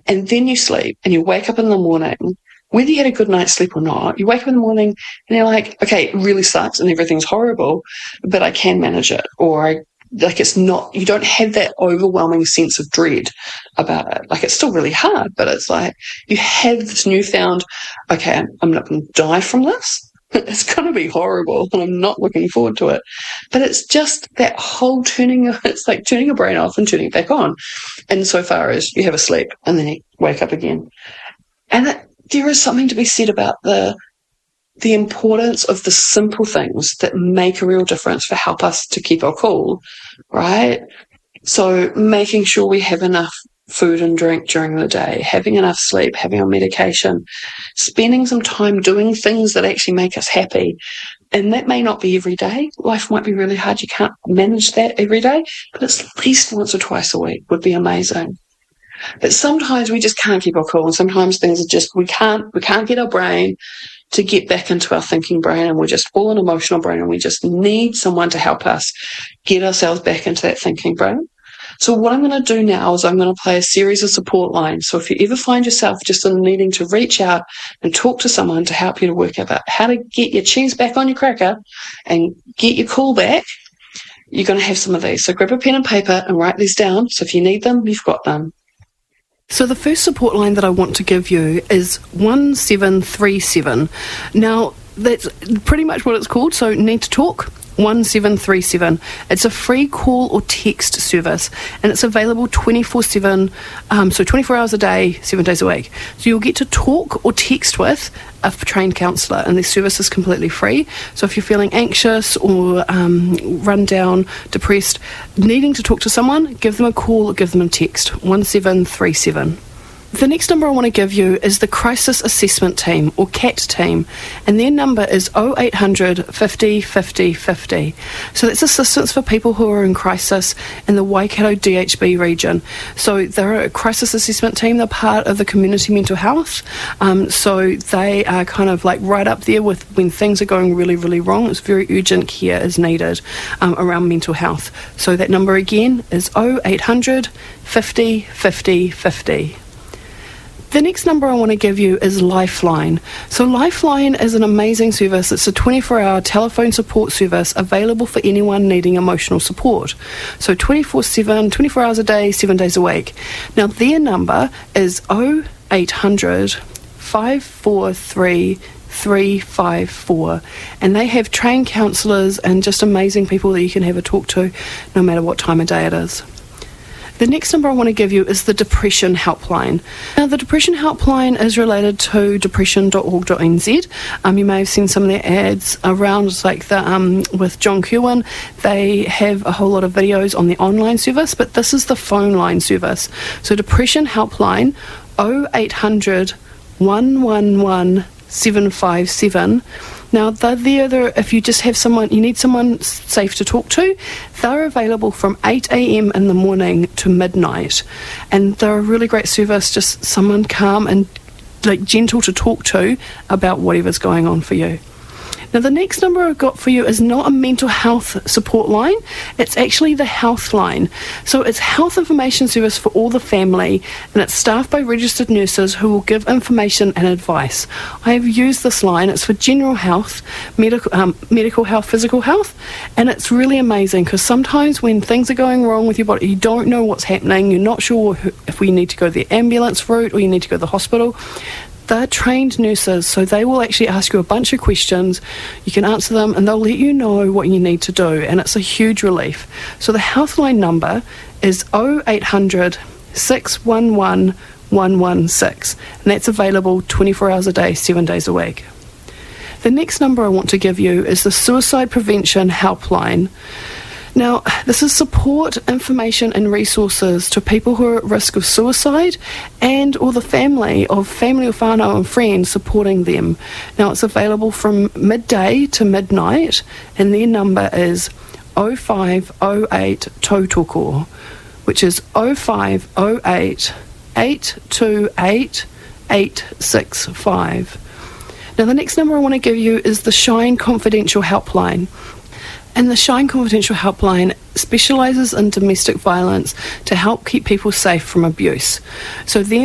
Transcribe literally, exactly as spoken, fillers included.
and then you sleep and you wake up in the morning, whether you had a good night's sleep or not, you wake up in the morning and you're like, okay, it really sucks and everything's horrible, but I can manage it. Or I, like it's not, you don't have that overwhelming sense of dread about it. Like it's still really hard, but it's like you have this newfound, okay, I'm, I'm not going to die from this. It's going to be horrible and I'm not looking forward to it. But it's just that whole turning, it's like turning your brain off and turning it back on. Insofar as you have a sleep and then you wake up again. And it, there is something to be said about the the importance of the simple things that make a real difference for help us to keep our cool, right? So making sure we have enough food and drink during the day, having enough sleep, having our medication, spending some time doing things that actually make us happy. And that may not be every day. Life might be really hard. You can't manage that every day, but at least once or twice a week would be amazing. But sometimes we just can't keep our cool, and sometimes things are just, we can't, we can't get our brain to get back into our thinking brain, and we're just all an emotional brain, and we just need someone to help us get ourselves back into that thinking brain. So what I'm going to do now is I'm going to play a series of support lines. So if you ever find yourself just in needing to reach out and talk to someone to help you to work out how to get your cheese back on your cracker and get your cool back, you're going to have some of these. So grab a pen and paper and write these down. So if you need them, you've got them. So the first support line that I want to give you is one seven three seven. Now, that's pretty much what it's called, so Need to Talk, one seven three seven. It's a free call or text service, and it's available twenty-four seven, um, so twenty-four hours a day, seven days a week. So you'll get to talk or text with a trained counsellor, and this service is completely free. So if you're feeling anxious or um, run down, depressed, needing to talk to someone, give them a call or give them a text, one seven three seven. The next number I want to give you is the Crisis Assessment Team, or C A T team, and their number is oh eight hundred, fifty, fifty, fifty. So that's assistance for people who are in crisis in the Waikato D H B region. So they're a crisis assessment team, they're part of the community mental health, um, so they are kind of like right up there with when things are going really, really wrong. It's very urgent care is needed um, around mental health. So that number again is oh eight hundred, fifty, fifty, fifty. The next number I want to give you is Lifeline. So Lifeline is an amazing service. It's a twenty-four hour telephone support service available for anyone needing emotional support. So twenty-four seven, twenty-four hours a day, seven days a week. Now their number is oh eight hundred, five four three, three five four, and they have trained counsellors and just amazing people that you can have a talk to no matter what time of day it is. The next number I want to give you is the Depression Helpline. Now, the Depression Helpline is related to depression dot org dot n z. Um, you may have seen some of their ads around, like the um, with John Kirwan. They have a whole lot of videos on the online service, but this is the phone line service. So Depression Helpline, oh eight hundred, one one one, seven five seven. Now, they're there, they're, if you just have someone, you need someone safe to talk to, they're available from eight a.m. in the morning to midnight. And they're a really great service, just someone calm and like gentle to talk to about whatever's going on for you. Now, the next number I've got for you is not a mental health support line. It's actually the Health Line. So it's health information service for all the family, and it's staffed by registered nurses who will give information and advice. I have used this line. It's for general health, medical, um, medical health, physical health, and it's really amazing because sometimes when things are going wrong with your body, you don't know what's happening, you're not sure who, if we need to go the ambulance route or you need to go to the hospital. They're trained nurses, so they will actually ask you a bunch of questions. You can answer them and they'll let you know what you need to do, and it's a huge relief. So the Healthline number is oh eight hundred, six one one, one one six, and that's available twenty-four hours a day, seven days a week. The next number I want to give you is the Suicide Prevention Helpline. Now, this is support, information and resources to people who are at risk of suicide and or the family of family or whānau and friends supporting them. Now, it's available from midday to midnight, and their number is oh five oh eight tautoko, which is oh five oh eight, eight two eight, eight six five. Now, the next number I want to give you is the Shine Confidential Helpline. And the Shine Confidential Helpline specialises in domestic violence to help keep people safe from abuse. So their